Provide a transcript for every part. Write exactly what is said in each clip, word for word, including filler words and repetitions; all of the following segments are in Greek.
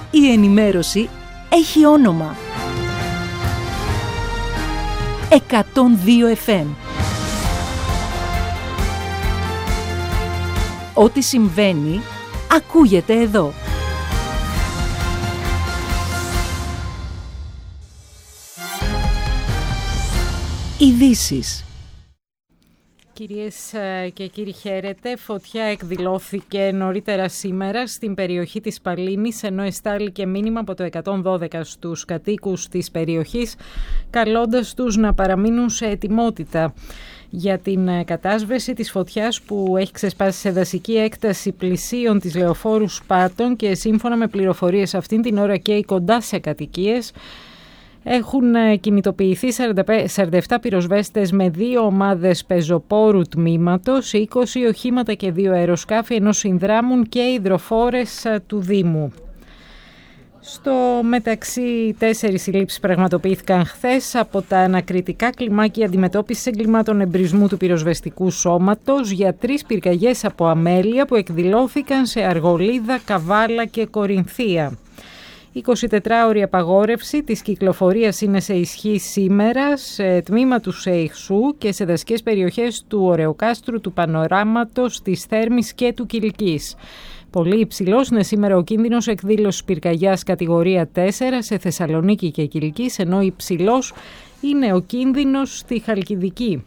Η ενημέρωση έχει όνομα. εκατόν δύο εφ εμ. Ό,τι συμβαίνει, ακούγεται εδώ. Ειδήσεις. Κυρίες και κύριοι, χαίρετε. Φωτιά εκδηλώθηκε νωρίτερα σήμερα στην περιοχή της Παλίνης, ενώ εστάληκε μήνυμα από το εκατόν δώδεκα στους κατοίκους της περιοχής, καλώντας τους να παραμείνουν σε ετοιμότητα για την κατάσβεση της φωτιάς που έχει ξεσπάσει σε δασική έκταση πλησίων της λεωφόρου Σπάτων και σύμφωνα με πληροφορίες αυτήν την ώρα καίει κοντά σε κατοικίες. Έχουν κινητοποιηθεί σαράντα επτά πυροσβέστες με δύο ομάδες πεζοπόρου τμήματος, είκοσι οχήματα και δύο αεροσκάφη, ενώ συνδράμουν και υδροφόρες του Δήμου. Στο μεταξύ, τέσσερις συλλήψεις πραγματοποιήθηκαν χθες από τα ανακριτικά κλιμάκια αντιμετώπισης εγκλημάτων εμπρισμού του πυροσβεστικού σώματος για τρεις πυρκαγιές από αμέλεια που εκδηλώθηκαν σε Αργολίδα, Καβάλα και Κορινθία. Η εικοσιτετράωρη απαγόρευση της κυκλοφορίας είναι σε ισχύ σήμερα σε τμήμα του Σεϊχσού και σε δασικές περιοχές του Ωρεοκάστρου, του Πανοράματος, της Θέρμης και του Κιλκής. Πολύ υψηλός είναι σήμερα ο κίνδυνος εκδήλωσης πυρκαγιάς κατηγορία τέσσερα σε Θεσσαλονίκη και Κιλκής, ενώ υψηλός είναι ο κίνδυνος στη Χαλκιδική.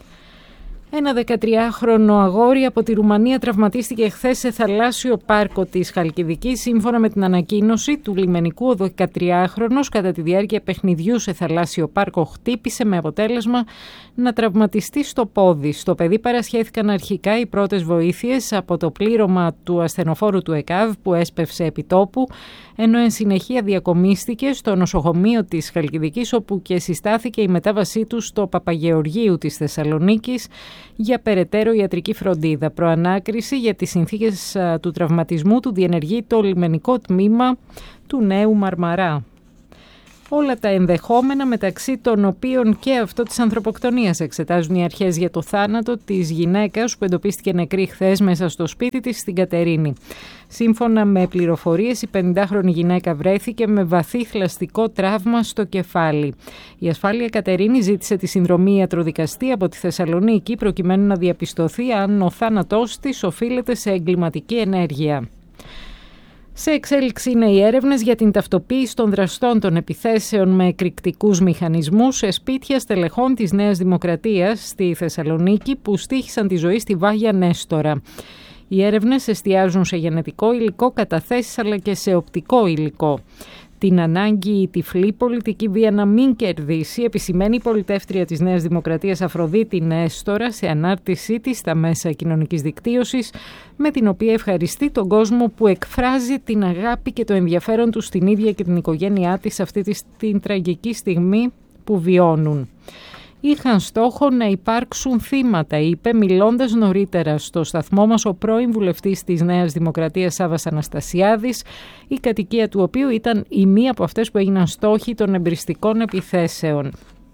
Ένα δεκατριάχρονο αγόρι από τη Ρουμανία τραυματίστηκε χθες σε θαλάσσιο πάρκο της Χαλκιδικής. Σύμφωνα με την ανακοίνωση του λιμενικού, ο δεκατριάχρονος κατά τη διάρκεια παιχνιδιού σε θαλάσσιο πάρκο χτύπησε με αποτέλεσμα να τραυματιστεί στο πόδι. Στο παιδί παρασχέθηκαν αρχικά οι πρώτες βοήθειες από το πλήρωμα του ασθενοφόρου του ΕΚΑΒ που έσπευσε επί τόπου, ενώ εν συνεχεία διακομίστηκε στο νοσοκομείο της Χαλκιδικής, όπου και συστάθηκε η μετάβασή του στο Παπαγεωργίου της Θεσσαλονίκης για περαιτέρω ιατρική φροντίδα. Προανάκριση για τις συνθήκες του τραυματισμού του διενεργεί το λιμενικό τμήμα του Νέου Μαρμαρά. Όλα τα ενδεχόμενα, μεταξύ των οποίων και αυτό της ανθρωποκτονίας, εξετάζουν οι αρχές για το θάνατο της γυναίκας που εντοπίστηκε νεκρή χθες μέσα στο σπίτι της στην Κατερίνη. Σύμφωνα με πληροφορίες, η πενηντάχρονη γυναίκα βρέθηκε με βαθύ θλαστικό τραύμα στο κεφάλι. Η Ασφάλεια Κατερίνη ζήτησε τη συνδρομή ιατροδικαστή από τη Θεσσαλονίκη προκειμένου να διαπιστωθεί αν ο θάνατός της οφείλεται σε εγκληματική ενέργεια. Σε εξέλιξη είναι οι έρευνες για την ταυτοποίηση των δραστών των επιθέσεων με εκρηκτικούς μηχανισμούς σε σπίτια στελεχών της Νέας Δημοκρατίας στη Θεσσαλονίκη που στοίχησαν τη ζωή στη Βάγια Νέστορα. Οι έρευνες εστιάζουν σε γενετικό υλικό, καταθέσεις αλλά και σε οπτικό υλικό. Την ανάγκη η τυφλή πολιτική βία να μην κερδίσει επισημαίνει η πολιτεύτρια της Νέας Δημοκρατίας Αφροδίτη Νέστορα σε ανάρτησή της στα μέσα κοινωνικής δικτύωσης, με την οποία ευχαριστεί τον κόσμο που εκφράζει την αγάπη και το ενδιαφέρον του στην ίδια και την οικογένειά της αυτή την τραγική στιγμή που βιώνουν. Είχαν στόχο να υπάρξουν θύματα, είπε μιλώντας νωρίτερα στο σταθμό μας ο πρώην βουλευτής της Νέας Δημοκρατίας Σάββας Αναστασιάδης, η κατοικία του οποίου ήταν η μία από αυτές που έγιναν στόχοι των εμπριστικών επιθέσεων.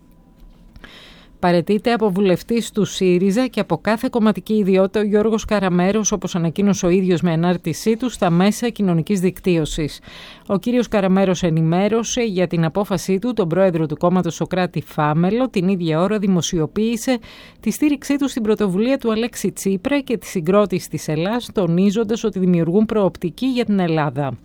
Παραιτείται από βουλευτής του ΣΥΡΙΖΑ και από κάθε κομματική ιδιότητα ο Γιώργος Καραμέρος, όπως ανακοίνωσε ο ίδιος με ανάρτησή του στα μέσα κοινωνικής δικτύωσης. Ο κύριος Καραμέρος ενημέρωσε για την απόφασή του τον πρόεδρο του κόμματος Σωκράτη Φάμελο. Την ίδια ώρα δημοσιοποίησε τη στήριξή του στην πρωτοβουλία του Αλέξη Τσίπρα και τη συγκρότηση της Ελλάς, τονίζοντας ότι δημιουργούν προοπτική για την Ελλάδα.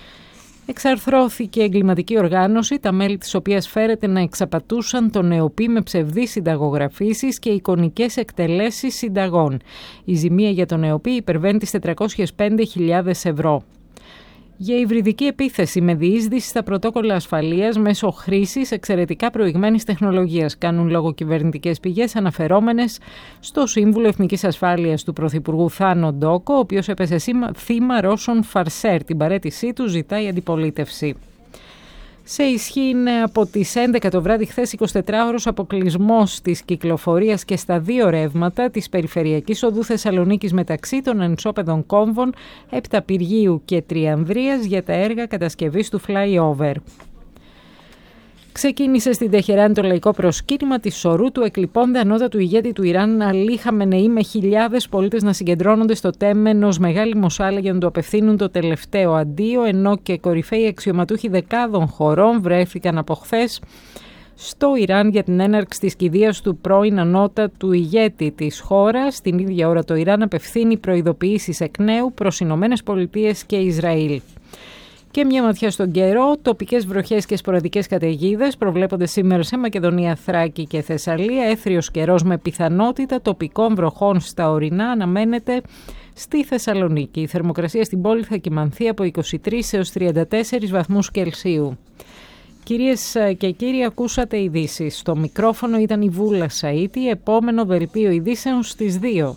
Εξαρθρώθηκε εγκληματική οργάνωση, τα μέλη της οποίας φέρεται να εξαπατούσαν τον ΕΟΠΗ με ψευδείς συνταγογραφήσεις και εικονικές εκτελέσεις συνταγών. Η ζημία για τον ΕΟΠΗ υπερβαίνει τις τετρακόσιες πέντε χιλιάδες ευρώ. Για υβριδική επίθεση με διείσδυση στα πρωτόκολλα ασφαλείας μέσω χρήσης εξαιρετικά προηγμένης τεχνολογίας, κάνουν λόγο κυβερνητικές πηγές αναφερόμενες στο Σύμβουλο Εθνικής Ασφάλειας του Πρωθυπουργού Θάνο Ντόκο, ο οποίος έπεσε θύμα Ρώσων φαρσέρ. Την παραίτησή του ζητάει η αντιπολίτευση. Σε ισχύ είναι από τις έντεκα το βράδυ χθες εικοσιτετράωρος αποκλεισμός της κυκλοφορίας και στα δύο ρεύματα της περιφερειακής οδού Θεσσαλονίκης μεταξύ των ανισόπεδων κόμβων Επταπηργίου και Τριανδρίας για τα έργα κατασκευής του flyover. Ξεκίνησε στην Τεχεράνη το λαϊκό προσκύνημα της Σορού του εκλειπώνται ανώτατου ηγέτη του Ιράν Αλή Χαμενεή με χιλιάδες πολίτες να συγκεντρώνονται στο τέμενος Μεγάλη Μοσάλα για να του απευθύνουν το τελευταίο αντίο, ενώ και κορυφαίοι αξιωματούχοι δεκάδων χωρών βρέθηκαν από χθες στο Ιράν για την έναρξη της κηδείας του πρώην ανώτατου ηγέτη της χώρας. Την ίδια ώρα το Ιράν απευθύνει προειδοποιήσεις εκ νέου προς Ηνωμένες Πολιτείες και Ισραήλ. Και μια ματιά στον καιρό, τοπικές βροχές και σποραδικές καταιγίδες προβλέπονται σήμερα σε Μακεδονία, Θράκη και Θεσσαλία. Έθριος καιρός με πιθανότητα τοπικών βροχών στα ορεινά αναμένεται στη Θεσσαλονίκη. Η θερμοκρασία στην πόλη θα κυμανθεί από είκοσι τρεις έως τριάντα τέσσερις βαθμούς Κελσίου. Κυρίες και κύριοι, ακούσατε ειδήσεις. Στο μικρόφωνο ήταν η Βούλα Σαΐτη, επόμενο δελτίο ειδήσεων στις δύο.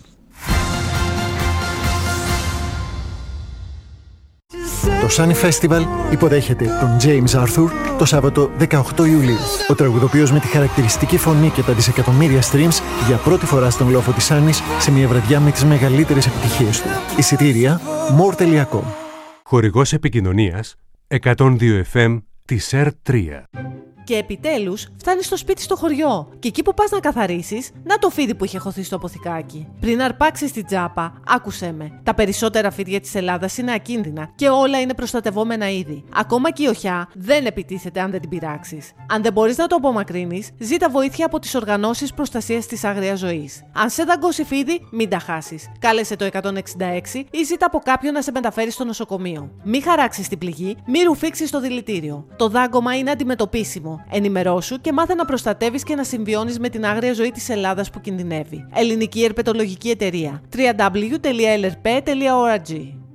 Το Sunny Festival υποδέχεται τον James Arthur το Σάββατο δεκαοκτώ Ιουλίου. Ο τραγουδοποιός με τη χαρακτηριστική φωνή και τα δισεκατομμύρια streams για πρώτη φορά στον λόφο της Σάνης σε μια βραδιά με τις μεγαλύτερες επιτυχίες του. Εισιτήρια more τελεία com. Χορηγός επικοινωνίας εκατόν δύο εφ εμ της ΕΡ τρία. Και επιτέλους φτάνεις στο σπίτι στο χωριό. Και εκεί που πας να καθαρίσεις, να το φίδι που είχε χωθεί στο αποθηκάκι. Πριν αρπάξεις την τζάπα, άκουσέ με. Τα περισσότερα φίδια της Ελλάδας είναι ακίνδυνα και όλα είναι προστατευόμενα είδη. Ακόμα και η οχιά δεν επιτίθεται αν δεν την πειράξεις. Αν δεν μπορείς να το απομακρύνεις, ζήτα βοήθεια από τις οργανώσεις προστασίας της άγριας ζωής. Αν σε δαγκώσει φίδι, μην τα χάσεις. Κάλεσε το εκατόν εξήντα έξι ή ζήτα από κάποιον να σε μεταφέρει στο νοσοκομείο. Μην χαράξεις την πληγή, μην ρουφήξεις το δηλητήριο. Το δάγκωμα είναι αντιμετωπίσιμο. Ενημερώσου και μάθε να προστατεύεις και να συμβιώνεις με την άγρια ζωή της Ελλάδας που κινδυνεύει. Ελληνική Ερπετολογική Εταιρεία. double-u double-u double-u τελεία ελ αρ πι τελεία org.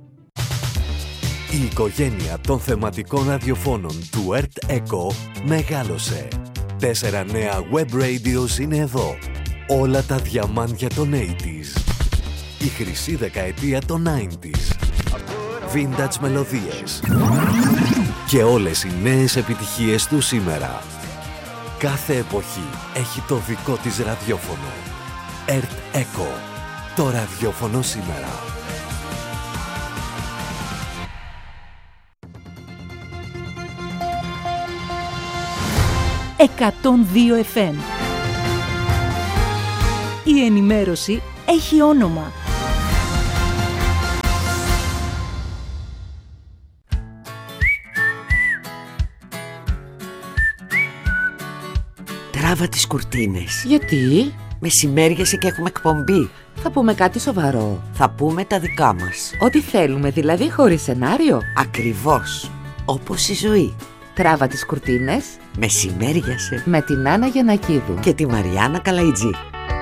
Η οικογένεια των θεματικών ραδιοφώνων του ΕΡΤ Echo μεγάλωσε. Τέσσερα νέα web radios είναι εδώ. Όλα τα διαμάντια των ογδόντα. Η χρυσή δεκαετία των ενενήντα. Vintage μελωδίες. Και όλες οι νέες επιτυχίες του σήμερα. Κάθε εποχή έχει το δικό της ραδιόφωνο. ΕΡΤ Echo. Το ραδιόφωνο σήμερα. εκατόν δύο εφ εμ. Η ενημέρωση έχει όνομα. Τράβα τις κουρτίνες. Γιατί? Μεσημέριασε και έχουμε εκπομπή. Θα πούμε κάτι σοβαρό. Θα πούμε τα δικά μας. Ό,τι θέλουμε, δηλαδή χωρίς σενάριο. Ακριβώς. Όπως η ζωή. Τράβα τις κουρτίνες. Μεσημέριασε. Με την Άννα Γιαννακίδου. Και τη Μαριάννα Καλαϊτζή.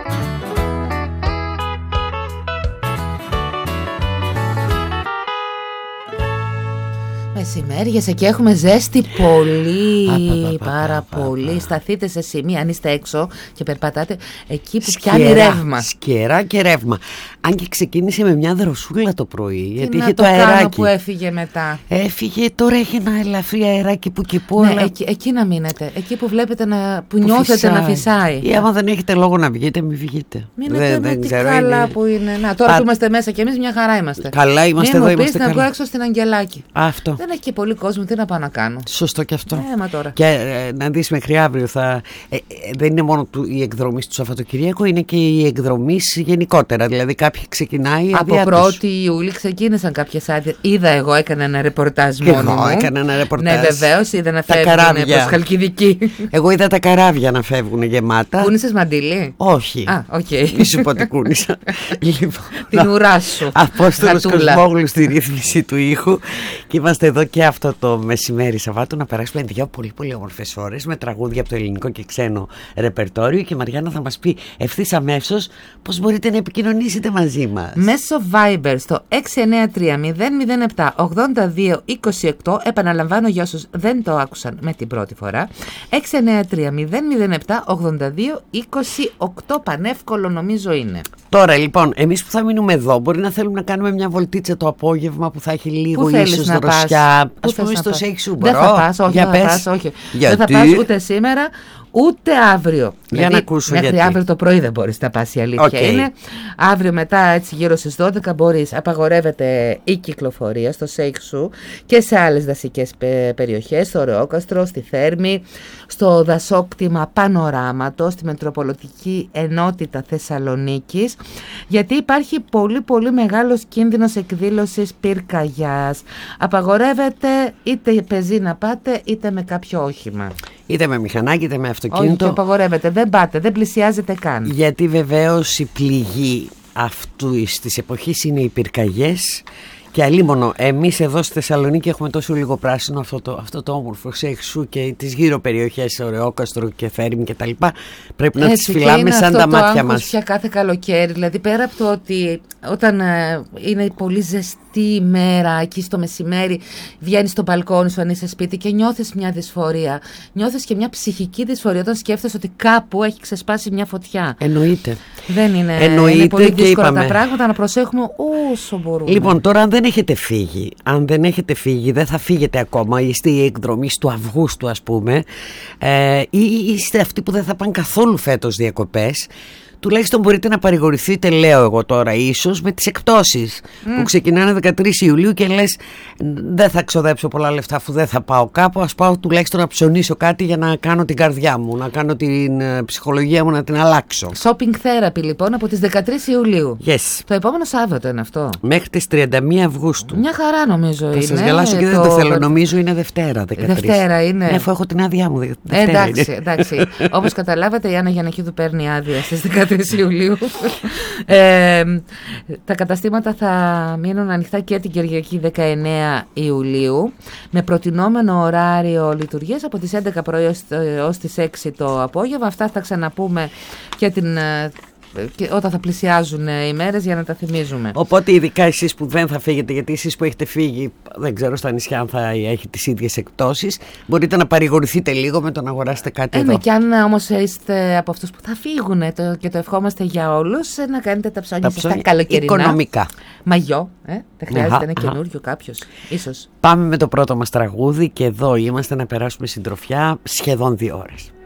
Μεσημέριασε και έχουμε ζέστη πολύ, α, πα, πα, πάρα πα, πα, πολύ. πα. Σταθείτε σε σημεία, αν είστε έξω και περπατάτε εκεί που Σκερά, πιάνει ρεύμα. Σκερά και ρεύμα. Αν και ξεκίνησε με μια δροσούλα το πρωί, Τι γιατί να είχε το, το κάνω αεράκι. που έφυγε μετά. Έφυγε, τώρα έχει ένα ελαφρύ αεράκι που και που. Ναι, αλλά... εκεί, εκεί να μείνετε. Εκεί που βλέπετε να, που, που νιώθετε φυσάει. να φυσάει. Ή άμα δεν έχετε λόγο να βγείτε, μην βγείτε. Μείνετε δεν, με δεν τι ξέρω, καλά είναι... που είναι. Να, τώρα Α... που είμαστε μέσα και εμείς μια χαρά είμαστε. Καλά είμαστε Μην εδώ, μου πεις είμαστε να καλά. βγω έξω στην Αγγελάκη. Αυτό. Δεν έχει και πολύ κόσμο, τι να πάω να κάνω. Σωστό και αυτό. Ε, μα τώρα. Και ε, να δεις μέχρι αύριο θα... Ε, ε, δεν είναι μόνο του, η εκδρομή του Σαββατοκυριακού, είναι και η εκδρομή γενικότερα. Δηλαδή κάποιοι ξεκινάει Από πρώτη Ιούλη ξεκίνησαν κάποιες άδειες. Είδα εγώ, έκανα ένα ρεπορτάζ μόνο μου. Εγώ έκανα ένα ρεπορτάζ. Ναι, βεβαίως, είδα να τα φεύγουν καράβια. προς Χαλκιδική. Εγώ είδα τα καράβια να φεύγουν γεμάτα. Κούνησες μαντήλι? Όχι. Α, οκ. Okay. Μη σου πω ότι κούνησα. Λοιπόν, την ουρά σου. Απόστολος Κοσμόγλου στη ρύθμιση του ήχου. Και είμαστε εδώ και αυτό το μεσημέρι Σαββάτου να περάσουμε δύο πολύ πολύ όμορφες ώρες με τραγούδια από το ελληνικό και ξένο ρεπερτόριο. Και η Μαριάννα θα μας πει ευθύς αμέσως πώς μπορείτε να επικοινωνήσετε μαζί μας. Μέσω Viber στο έξι εννιά τρία μηδέν μηδέν επτά ογδόντα δύο είκοσι οκτώ. Επαναλαμβάνω για όσους δεν το άκουσαν με την πρώτη φορά. έξι εννιά τρία μηδέν μηδέν επτά ογδόντα δύο είκοσι οκτώ. Πανεύκολο νομίζω είναι. Τώρα λοιπόν, εμείς που θα μείνουμε εδώ, μπορεί να θέλουμε να κάνουμε μια βολτίτσα το απόγευμα που θα έχει λίγο ίσως δροσιά. Ας πούμε στο Σέικ Σου. Δεν θα πας, όχι, δεν θα πας, όχι. Δεν θα πας ούτε σήμερα, Ούτε αύριο. Για δηλαδή, να ακούσω μέχρι γιατί. αύριο το πρωί δεν μπορείς να πας, η αλήθεια Okay. είναι. Αύριο μετά, έτσι γύρω στις δώδεκα, μπορείς. Απαγορεύεται η κυκλοφορία στο Σέιξου και σε άλλες δασικές περιοχές, στο Ρεόκαστρο, στη Θέρμη, στο δασόκτημα Πανοράματο, στη Μετροπολιτική Ενότητα Θεσσαλονίκης, γιατί υπάρχει πολύ πολύ μεγάλος κίνδυνος εκδήλωσης πυρκαγιάς. Απαγορεύεται είτε πεζή να πάτε είτε με κάποιο όχημα. Είτε με μηχανάκι είτε με αυτοκίνητο. Όχι, και απαγορεύεται. Δεν πάτε, δεν πλησιάζετε καν. Γιατί βεβαίως η πληγή αυτού της εποχής είναι οι πυρκαγιές. Και αλίμονο, εμείς εδώ στη Θεσσαλονίκη έχουμε τόσο λίγο πράσινο, αυτό το, αυτό το όμορφο Σέιξου και τις γύρω περιοχές, Ωρεόκαστρο και Θέρμη και τα λοιπά, πρέπει να τις φυλάμε σαν τα μάτια μας. Πια κάθε καλοκαίρι, δηλαδή πέρα από το ότι όταν ε, είναι πολύ ζεστή ημέρα, εκεί στο μεσημέρι, βγαίνεις στο μπαλκόνι σου αν είσαι σπίτι και νιώθεις μια δυσφορία. Νιώθεις και μια ψυχική δυσφορία όταν σκέφτεσαι ότι κάπου έχει ξεσπάσει μια φωτιά. Εννοείται. Δεν είναι, Εννοείται, είναι πολύ και δύσκολα είπαμε. τα πράγματα, να προσέχουμε όσο μπορούμε. Λοιπόν, τώρα αν δεν έχετε φύγει, αν δεν έχετε φύγει, δεν θα φύγετε ακόμα, είστε οι εκδρομείς του Αυγούστου ας πούμε, ε, ή είστε αυτοί που δεν θα πάνε καθόλου φέτος διακοπές, τουλάχιστον μπορείτε να παρηγορηθείτε, λέω εγώ τώρα, ίσως με τις εκπτώσεις mm. που ξεκινάνε δεκατρείς Ιουλίου και λες δεν θα ξοδέψω πολλά λεφτά αφού δεν θα πάω κάπου, ας πάω τουλάχιστον να ψωνίσω κάτι για να κάνω την καρδιά μου, να κάνω την uh, ψυχολογία μου, να την αλλάξω. Shopping therapy λοιπόν από τις δεκατρείς Ιουλίου. Yes. Το επόμενο Σάββατο είναι αυτό. Μέχρι τις τριάντα μία Αυγούστου. Μια χαρά νομίζω θα είναι. Θα σας γελάσω και το... δεν το θέλω, νομίζω είναι Δευτέρα δεκατρείς. Δευτέρα είναι. Ναι, αφού έχω την άδειά μου. Ε, εντάξει, εντάξει. Όπως καταλάβατε η Άννα Γιαννακίδου παίρνει άδεια στις δεκατρείς Ιουλίου. ε, τα καταστήματα θα μείνουν ανοιχτά και την Κυριακή δεκαεννέα Ιουλίου με προτινόμενο ωράριο λειτουργίας από τις έντεκα πρωί ως τις έξι το απόγευμα. Αυτά θα ξαναπούμε και την... Και όταν θα πλησιάζουν οι μέρες για να τα θυμίζουμε. Οπότε ειδικά εσείς που δεν θα φύγετε, γιατί εσείς που έχετε φύγει, δεν ξέρω στα νησιά αν θα έχει τις ίδιες εκπτώσεις, μπορείτε να παρηγορηθείτε λίγο με το να αγοράσετε κάτι ε, εδώ. Ναι, και αν όμως είστε από αυτούς που θα φύγουν το, και το ευχόμαστε για όλους, να κάνετε τα ψώνια σας τα καλοκαιρινά. Οικονομικά. Μαγιό, ε? δεν χρειάζεται αχα, ένα αχα. καινούριο κάποιος, ίσως. Πάμε με το πρώτο μας τραγούδι και εδώ είμαστε να περάσουμε συντροφιά σχεδόν δύο ώρες.